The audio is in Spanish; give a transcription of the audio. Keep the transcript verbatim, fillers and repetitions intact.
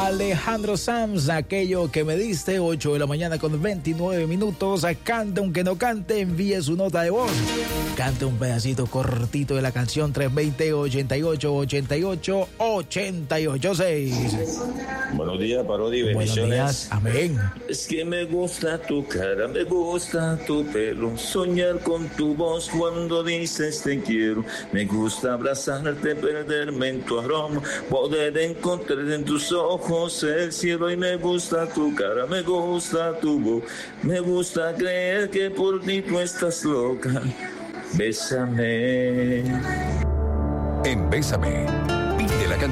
Alejandro Sanz, aquello que me diste, ocho de la mañana con veintinueve minutos. Cante aunque no cante, envíe su nota de voz. Cante un pedacito cortito de la canción tres dos cero, ochenta y ocho, ochenta y ocho, ochenta y ocho seis. Buenos días, Parodi, bendiciones. Buenos días, amén. Es que me gusta tu cara, me gusta tu pelo, soñar con tu voz cuando dices te quiero. Me gusta abrazarte, perderme en tu aroma, poder encontrar en tus ojos el cielo. Y me gusta tu cara, me gusta tu voz, me gusta creer que por ti tú estás loca. Bésame. En Bésame